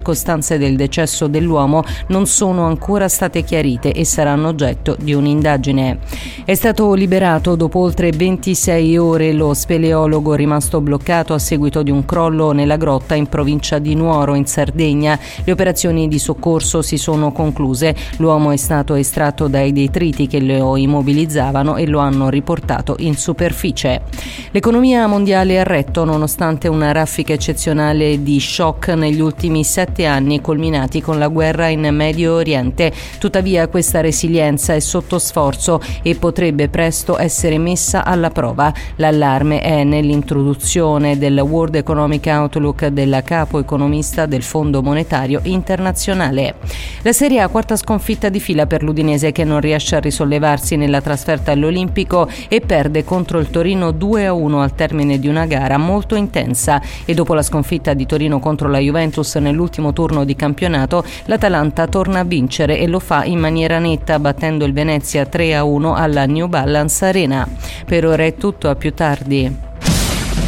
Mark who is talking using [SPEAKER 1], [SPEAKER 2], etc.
[SPEAKER 1] circostanze del decesso dell'uomo non sono ancora state chiarite e saranno oggetto di un'indagine. È stato liberato dopo oltre 26 ore lo speleologo rimasto bloccato a seguito di un crollo nella grotta in provincia di Nuoro, in Sardegna. Le operazioni di soccorso si sono concluse. L'uomo è stato estratto dai detriti che lo immobilizzavano e lo hanno riportato in superficie. L'economia mondiale ha retto nonostante una raffica eccezionale di shock negli ultimi 7 anni, culminati con la guerra in Medio Oriente. Tuttavia questa resilienza è sotto sforzo e potrebbe presto essere messa alla prova. L'allarme è nell'introduzione del World Economic Outlook della capo economista del Fondo Monetario Internazionale. La Serie A, quarta sconfitta di fila per l'Udinese, che non riesce a risollevarsi nella trasferta all'Olimpico e perde contro il Torino 2-1 al termine di una gara molto intensa. E dopo la sconfitta di Torino contro la Juventus nell'ultimo turno di campionato, l'Atalanta torna a vincere e lo fa in maniera netta, battendo il Venezia 3-1 alla New Balance Arena. Per ora è tutto, a più tardi.